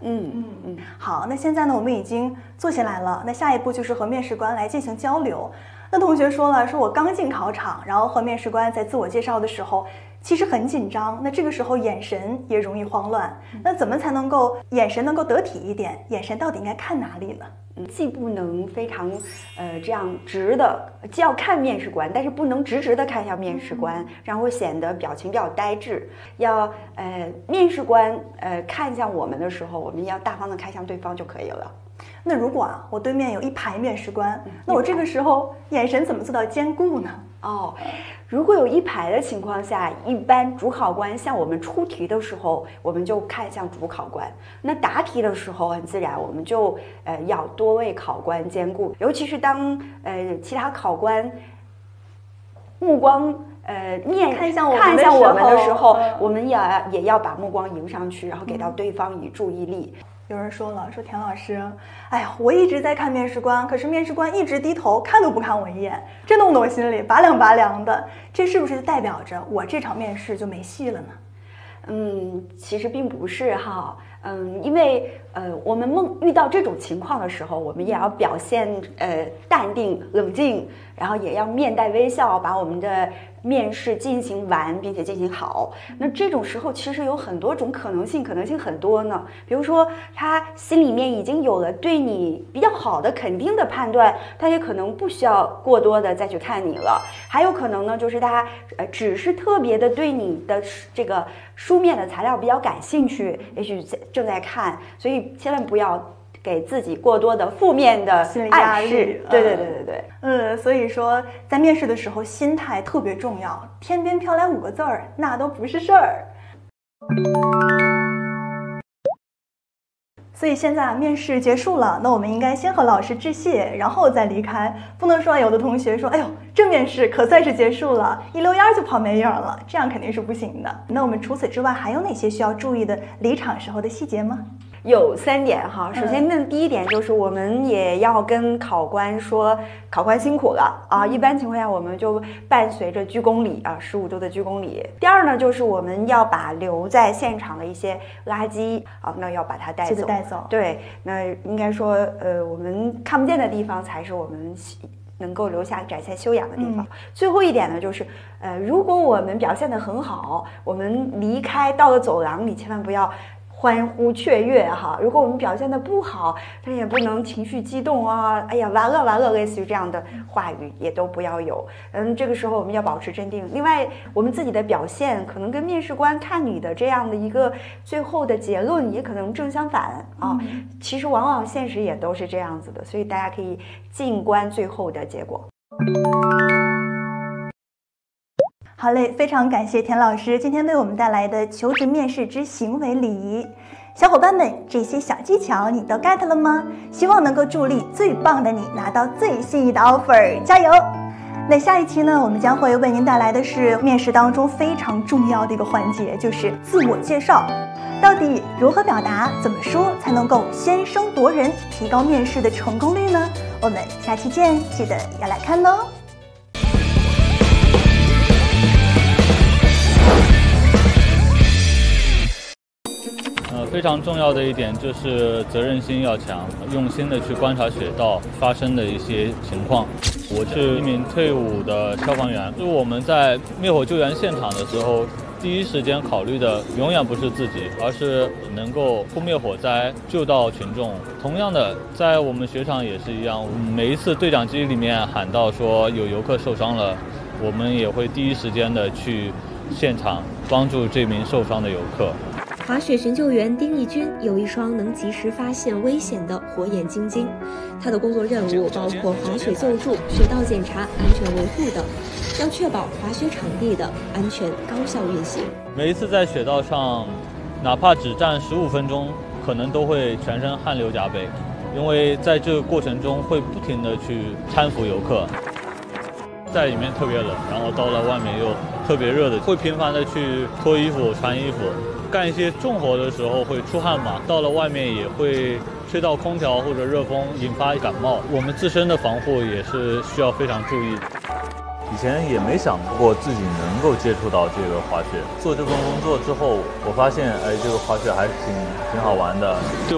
好，那现在呢，我们已经坐下来了，那下一步就是和面试官来进行交流。那同学说了，说我刚进考场，然后和面试官在自我介绍的时候，其实很紧张，那这个时候眼神也容易慌乱。那怎么才能够眼神能够得体一点？眼神到底应该看哪里呢？ 既不能非常这样直的，既要看面试官，但是不能直直的看向面试官，这样会显得表情比较呆滞。要面试官看向我们的时候，我们要大方的看向对方就可以了。 那如果我对面有一排面试官，那我这个时候眼神怎么做到兼顾呢？ 如果有一排的情况下，一般主考官向我们出题的时候，我们就看向主考官。那答题的时候，很自然我们就要多位考官兼顾，尤其是当其他考官目光看向我们的时候，我们也要把目光迎上去，然后给到对方以注意力。 有人说了，说田老师，哎呀，我一直在看面试官，可是面试官一直低头，看都不看我一眼，这弄得我心里拔凉拔凉的。这是不是就代表着我这场面试就没戏了呢？ 其实并不是哈。因为我们遇到这种情况的时候，我们也要表现淡定冷静，然后也要面带微笑，把我们的面试进行完，并且进行好。那这种时候其实有很多种可能性很多呢。比如说他心里面已经有了对你比较好的肯定的判断，他也可能不需要过多的再去看你了。还有可能呢，就是他只是特别的对你的这个书面的材料比较感兴趣，也许正在看，所以千万不要给自己过多的负面的暗示。对。 所以说在面试的时候心态特别重要，天边飘来5个字儿，那都不是事儿。所以现在面试结束了，那我们应该先和老师致谢，然后再离开，不能说有的同学说，哎呦，这面试可算是结束了，一溜烟就跑没影了，这样肯定是不行的。那我们除此之外还有哪些需要注意的离场时候的细节吗？ 有3点哈。首先呢，第一点就是我们也要跟考官说，考官辛苦了啊。一般情况下，我们就伴随着鞠躬礼啊，15度的鞠躬礼。第二呢，就是我们要把留在现场的一些垃圾啊，那要把它带走。对，那应该说，我们看不见的地方才是我们能够留下展现修养的地方。最后一点呢，就是如果我们表现得很好，我们离开到了走廊里，千万不要欢呼雀跃哈。如果我们表现得不好，但也不能情绪激动啊，哎呀完了，类似于这样的话语也都不要有。这个时候我们要保持镇定。另外，我们自己的表现可能跟面试官看你的这样的一个最后的结论也可能正相反啊。其实往往现实也都是这样子的，所以大家可以静观最后的结果。 好嘞，非常感谢田老师今天为我们带来的求职面试之行为礼仪。小伙伴们，这些小技巧你都 get 了吗？希望能够助力最棒的你拿到最心仪的 offer， 加油！那下一期呢，我们将会为您带来的是面试当中非常重要的一个环节，就是自我介绍。到底如何表达，怎么说才能够先声夺人，提高面试的成功率呢？我们下期见，记得要来看哦。 非常重要的一点就是责任心要强，用心的去观察雪道发生的一些情况。我是一名退伍的消防员，就是我们在灭火救援现场的时候，第一时间考虑的永远不是自己，而是能够扑灭火灾，救到群众。同样的，在我们雪场也是一样，每一次对讲机里面喊到说有游客受伤了，我们也会第一时间的去现场帮助这名受伤的游客。 滑雪寻救员丁义军有一双能及时发现危险的火眼金睛，他的工作任务包括滑雪救助、雪道检查、安全维护等，要确保滑雪场地的安全高效运行。 每一次在雪道上，哪怕只站15分钟，可能都会全身汗流浃背，因为在这个过程中会不停地去搀扶游客。在里面特别冷，然后到了外面又特别热的，会频繁的去脱衣服、穿衣服。干一些重活的时候会出汗嘛，到了外面也会吹到空调或者热风，引发感冒。我们自身的防护也是需要非常注意。 以前也没想过自己能够接触到这个滑雪，做这份工作之后，我发现，这个滑雪还是挺好玩的。